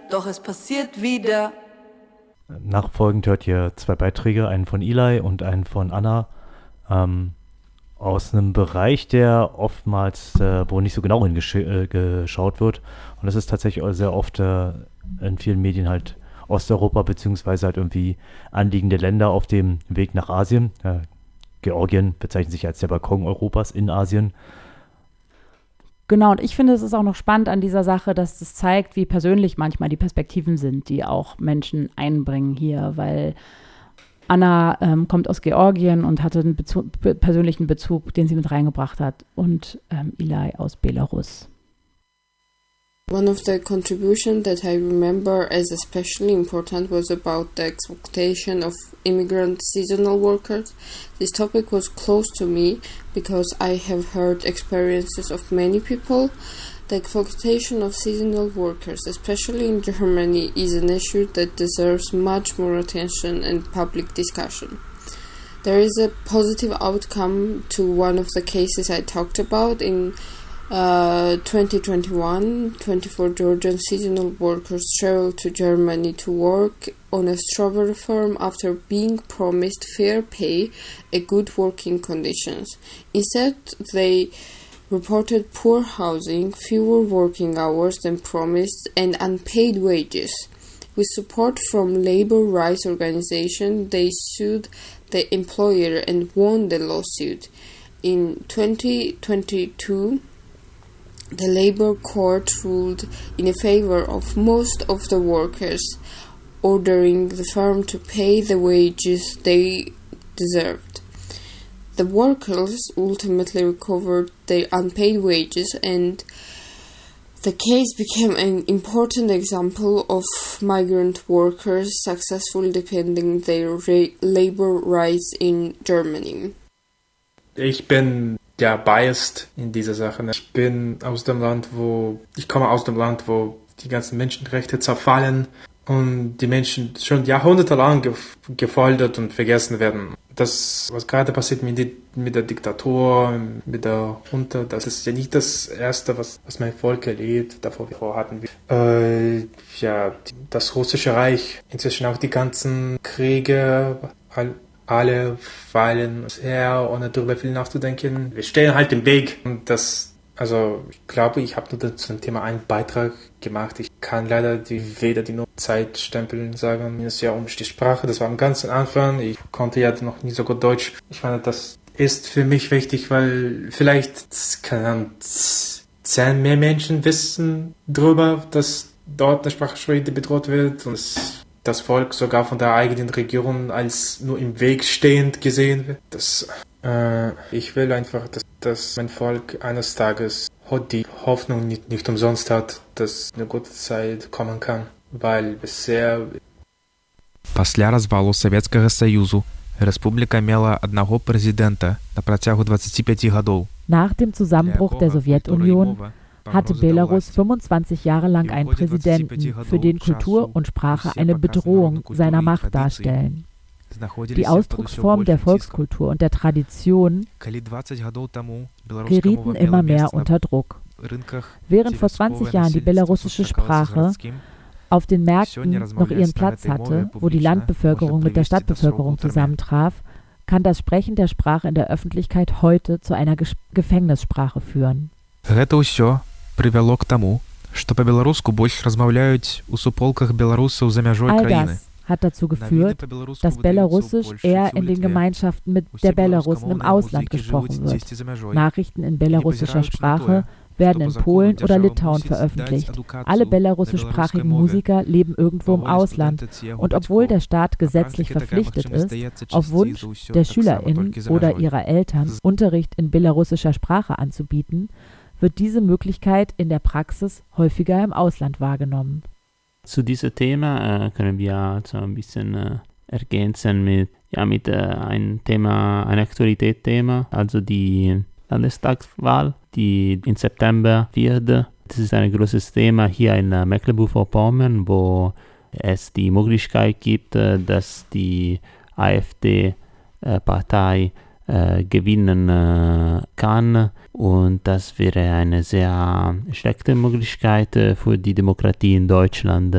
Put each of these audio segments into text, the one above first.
doch es passiert wieder. Nachfolgend hört ihr 2 Beiträge, einen von Eli und einen von Anna, aus einem Bereich, der oftmals, wo nicht so genau hingeschaut wird. Und das ist tatsächlich auch sehr oft in vielen Medien halt Osteuropa beziehungsweise halt irgendwie anliegende Länder auf dem Weg nach Asien. Georgien bezeichnet sich als der Balkon Europas in Asien. Genau, und ich finde, es ist auch noch spannend an dieser Sache, dass das zeigt, wie persönlich manchmal die Perspektiven sind, die auch Menschen einbringen hier, weil Anna kommt aus Georgien und hatte einen persönlichen Bezug, den sie mit reingebracht hat, und Eli aus Belarus. One of the contributions that I remember as especially important was about the exploitation of immigrant seasonal workers. This topic was close to me because I have heard experiences of many people. The exploitation of seasonal workers, especially in Germany, is an issue that deserves much more attention and public discussion. There is a positive outcome to one of the cases I talked about in 2021, 24 Georgian seasonal workers traveled to Germany to work on a strawberry farm after being promised fair pay and good working conditions. Instead, they reported poor housing, fewer working hours than promised, and unpaid wages. With support from labor rights organizations, they sued the employer and won the lawsuit. In 2022, the labor court ruled in favor of most of the workers, ordering the firm to pay the wages they deserved. The workers ultimately recovered their unpaid wages, and the case became an important example of migrant workers successfully defending their labor rights in Germany. Ich bin biased in dieser Sache. Ich komme aus dem Land, wo die ganzen Menschenrechte zerfallen und die Menschen schon jahrhundertelang gefoltert und vergessen werden. Das, was gerade passiert mit der Diktatur, mit der Junta, das ist ja nicht das Erste, was mein Volk erlebt. Davor hatten wir das Russische Reich, inzwischen auch die ganzen Kriege, alle fallen her, ohne darüber viel nachzudenken. Wir stehen halt im Weg. Und ich glaube, ich habe nur zu dem Thema einen Beitrag gemacht. Ich kann leider weder die Zeitstempel sagen. Mir ist ja um die Sprache, das war am ganzen Anfang. Ich konnte ja noch nie so gut Deutsch. Ich meine, das ist für mich wichtig, weil vielleicht 10 mehr Menschen wissen darüber, dass dort eine Sprachschwäche bedroht wird und das Volk sogar von der eigenen Regierung als nur im Weg stehend gesehen wird. Ich will einfach, dass mein Volk eines Tages die Hoffnung nicht umsonst hat, dass eine gute Zeit kommen kann, weil bisher... Пасля развалу Савецкага Саюзу рэспубліка мела аднаго прэзідэнта на працягу 25 гадоў. Nach dem Zusammenbruch der Sowjetunion hatte Belarus 25 Jahre lang einen Präsidenten, für den Kultur und Sprache eine Bedrohung seiner Macht darstellen. Die Ausdrucksform der Volkskultur und der Tradition gerieten immer mehr unter Druck. Während vor 20 Jahren die belarussische Sprache auf den Märkten noch ihren Platz hatte, wo die Landbevölkerung mit der Stadtbevölkerung zusammentraf, kann das Sprechen der Sprache in der Öffentlichkeit heute zu einer Gefängnissprache führen. Гэта ўсё прывяло к таму, што па-беларуску больш размаўляюць у суполках беларусаў за мяжой краіны. Hat dazu geführt, dass Belarussisch eher in den Gemeinschaften mit der Belarussen im Ausland gesprochen wird. Nachrichten in belarussischer Sprache werden in Polen oder Litauen veröffentlicht. Alle belarussischsprachigen Musiker leben irgendwo im Ausland. Und obwohl der Staat gesetzlich verpflichtet ist, auf Wunsch der SchülerInnen oder ihrer Eltern Unterricht in belarussischer Sprache anzubieten, wird diese Möglichkeit in der Praxis häufiger im Ausland wahrgenommen. Zu diesem Thema können wir so ein bisschen ergänzen mit einem Thema, ein Aktualitätsthema, also die Landestagswahl, die im September wird. Das ist ein großes Thema hier in Mecklenburg-Vorpommern, wo es die Möglichkeit gibt, dass die AfD-Partei gewinnen kann. Und das wäre eine sehr schlechte Möglichkeit für die Demokratie in Deutschland.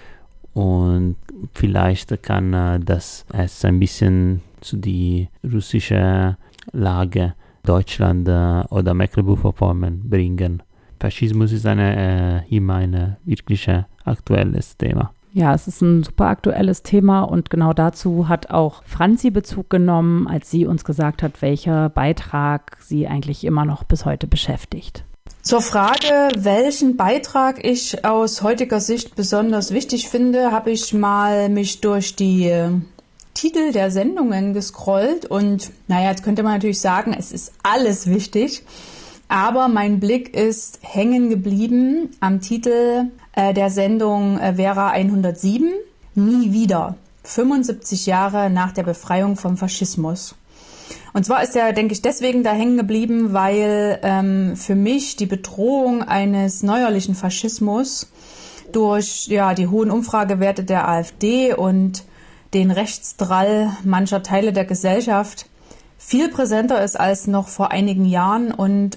Und vielleicht kann das es ein bisschen zu die russische Lage Deutschland oder Mecklenburg-Vorpommern bringen. Faschismus ist immer ein wirklich aktuelles Thema. Ja, es ist ein super aktuelles Thema und genau dazu hat auch Franzi Bezug genommen, als sie uns gesagt hat, welcher Beitrag sie eigentlich immer noch bis heute beschäftigt. Zur Frage, welchen Beitrag ich aus heutiger Sicht besonders wichtig finde, habe ich mal mich durch die Titel der Sendungen gescrollt und jetzt könnte man natürlich sagen, es ist alles wichtig, aber mein Blick ist hängen geblieben am Titel der Sendung Vera 107, Nie wieder, 75 Jahre nach der Befreiung vom Faschismus. Und zwar ist er, denke ich, deswegen da hängen geblieben, weil für mich die Bedrohung eines neuerlichen Faschismus durch die hohen Umfragewerte der AfD und den Rechtsdrall mancher Teile der Gesellschaft viel präsenter ist als noch vor einigen Jahren und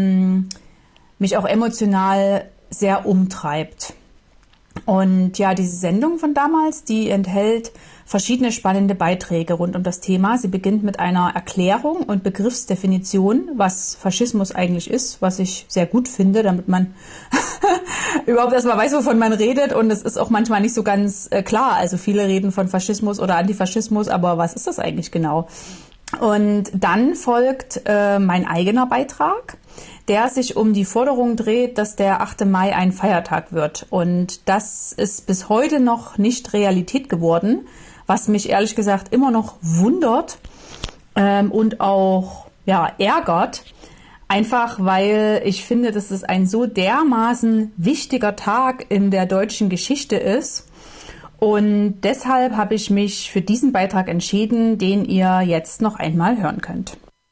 mich auch emotional sehr umtreibt. Und diese Sendung von damals, die enthält verschiedene spannende Beiträge rund um das Thema. Sie beginnt mit einer Erklärung und Begriffsdefinition, was Faschismus eigentlich ist, was ich sehr gut finde, damit man überhaupt erstmal weiß, wovon man redet. Und es ist auch manchmal nicht so ganz klar. Also viele reden von Faschismus oder Antifaschismus, aber was ist das eigentlich genau? Und dann folgt mein eigener Beitrag, der sich um die Forderung dreht, dass der 8. Mai ein Feiertag wird. Und das ist bis heute noch nicht Realität geworden, was mich ehrlich gesagt immer noch wundert und auch ärgert. Einfach weil ich finde, dass es ein so dermaßen wichtiger Tag in der deutschen Geschichte ist. Und deshalb habe ich mich für diesen Beitrag entschieden, den ihr jetzt noch einmal hören könnt.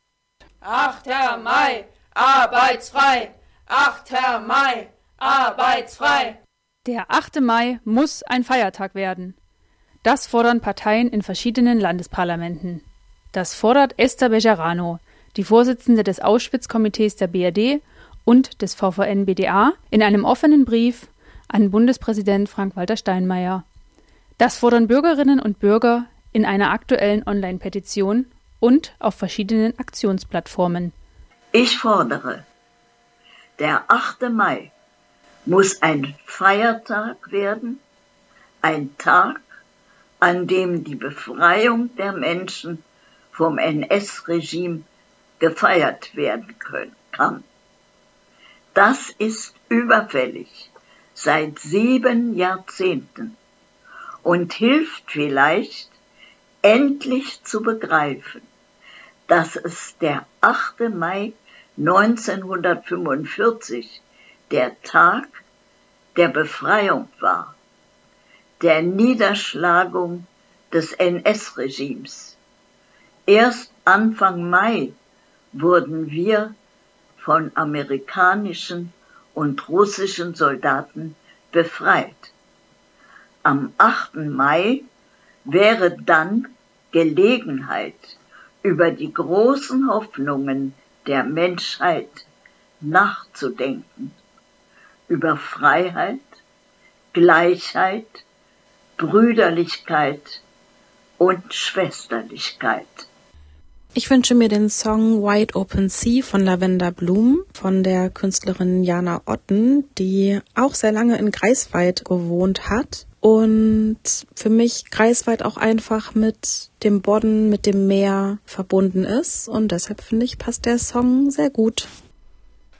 8. Mai, arbeitsfrei! 8. Mai, arbeitsfrei! Der 8. Mai muss ein Feiertag werden. Das fordern Parteien in verschiedenen Landesparlamenten. Das fordert Esther Bejarano, die Vorsitzende des Auschwitz-Komitees der BRD und des VVN-BDA, in einem offenen Brief an Bundespräsident Frank-Walter Steinmeier. Das fordern Bürgerinnen und Bürger in einer aktuellen Online-Petition und auf verschiedenen Aktionsplattformen. Ich fordere, der 8. Mai muss ein Feiertag werden, ein Tag, an dem die Befreiung der Menschen vom NS-Regime gefeiert werden kann. Das ist überfällig seit 7 Jahrzehnten. Und hilft vielleicht, endlich zu begreifen, dass es der 8. Mai 1945 der Tag der Befreiung war, der Niederschlagung des NS-Regimes. Erst Anfang Mai wurden wir von amerikanischen und russischen Soldaten befreit. Am 8. Mai wäre dann Gelegenheit, über die großen Hoffnungen der Menschheit nachzudenken, über Freiheit, Gleichheit, Brüderlichkeit und Schwesterlichkeit. Ich wünsche mir den Song Wide Open Sea von Lavender Bloom von der Künstlerin Jana Otten, die auch sehr lange in Greifswald gewohnt hat und für mich Greifswald auch einfach mit dem Bodden, mit dem Meer verbunden ist und deshalb finde ich, passt der Song sehr gut.